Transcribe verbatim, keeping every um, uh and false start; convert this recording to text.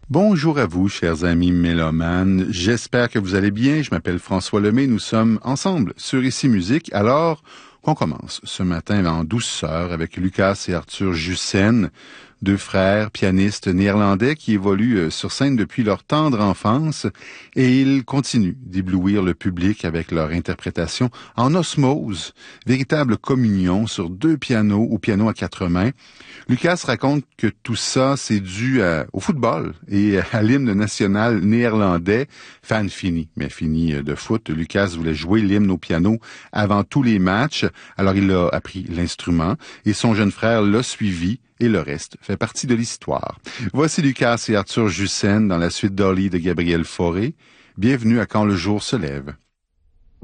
Bonjour à vous, chers amis mélomanes. J'espère que vous allez bien. Je m'appelle François Lemay. Nous sommes ensemble sur Ici Musique. Alors qu'on commence ce matin en douceur avec Lucas et Arthur Jussen, deux frères pianistes néerlandais qui évoluent sur scène depuis leur tendre enfance, et ils continuent d'éblouir le public avec leur interprétation en osmose, véritable communion sur deux pianos ou piano à quatre mains. Lucas raconte que tout ça, c'est dû à, au football et à l'hymne national néerlandais, fan fini, mais fini de foot. Lucas voulait jouer l'hymne au piano avant tous les matchs, alors il a appris l'instrument et son jeune frère l'a suivi. Et le reste fait partie de l'histoire. Voici Lucas et Arthur Jussen dans la suite d'Olly de Gabriel Fauré. Bienvenue à Quand le jour se lève.